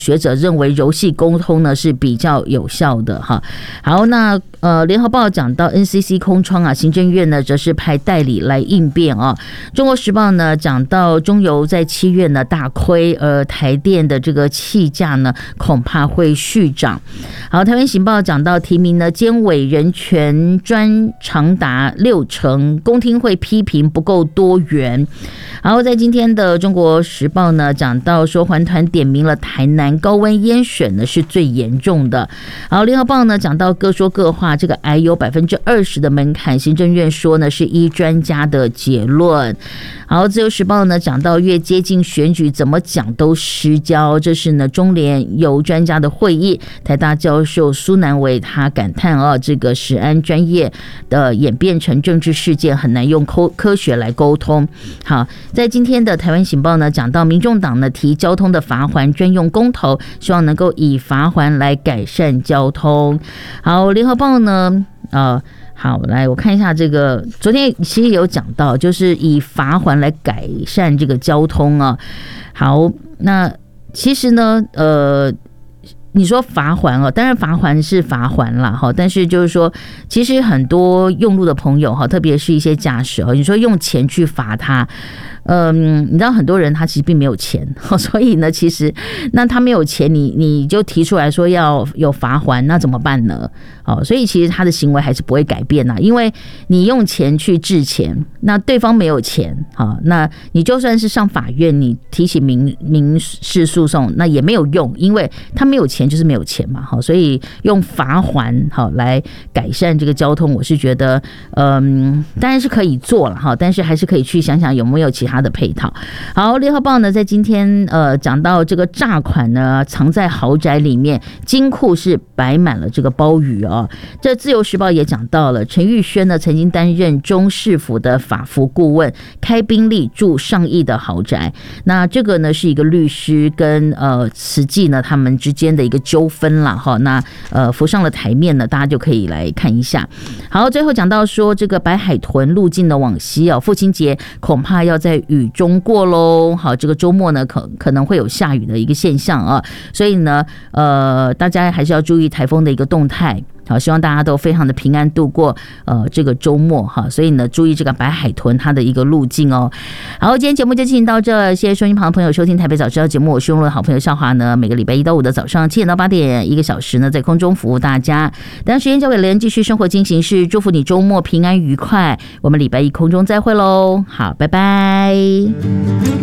学者认为柔系沟通呢是比较有效的哈。好，那联合报讲到 NCC 空窗啊，行政院呢则是派代理来应变啊。中国时报呢讲到中油在7月呢大亏，台电的这个气价呢恐怕会续涨。好，台湾行报讲到提名呢监委人权专长达60%，公听会批评不够多元。然后在今天的中国时报呢讲到说环团点名了台南高温淹水呢是最严重的。然后联合报呢讲到各说各话，这个癌有20%的门槛，行政院说呢是依专家的结论。好，自由时报呢讲到越接近选举怎么讲都失焦，这是呢中联有专家的会议，台大教授苏南伟他感叹这个食安专业的演变成政治事件，很难用科学来沟通。好，在今天的台湾行报呢讲到民众党呢提交通的罚锾专用公投，希望能够以罚锾来改善交通。好，联合报呢好，来我看一下这个，昨天其实有讲到，就是以罚锾来改善这个交通啊。好，那其实呢，你说罚锾当然罚锾是罚锾啦哈，但是就是说，其实很多用路的朋友哈，特别是一些驾驶你说用钱去罚他。你知道很多人他其实并没有钱，所以呢，其实那他没有钱，你就提出来说要有罚锾，那怎么办呢？所以其实他的行为还是不会改变因为你用钱去治钱，那对方没有钱那你就算是上法院，你提起民事诉讼，那也没有用，因为他没有钱就是没有钱嘛所以用罚锾来改善这个交通，我是觉得当然是可以做了但是还是可以去想想有没有其他的配套。好，联合报呢在今天讲到这个诈款呢藏在豪宅里面，金库是摆满了这个鲍鱼这自由时报也讲到了，陈玉轩呢曾经担任中市府的法服顾问，开宾利住上亿的豪宅。那这个呢是一个律师跟慈济呢他们之间的一个纠纷啦那浮上了台面呢，大家就可以来看一下。好，最后讲到说这个白海豚路径的往西父亲节恐怕要在雨中过咯。好，这个周末呢可能会有下雨的一个现象所以呢大家还是要注意台风的一个动态。好，希望大家都非常的平安度过这个周末所以呢注意这个白海豚它的一个路径好，今天节目就进行到这，谢谢收音旁的朋友收听台北早知道节目，我是用的好朋友笑华呢，每个礼拜1到5的早上7点到8点1个小时呢在空中服务大家。等时间交给连继续生活进行式，祝福你周末平安愉快，我们礼拜1空中再会咯。好，拜拜。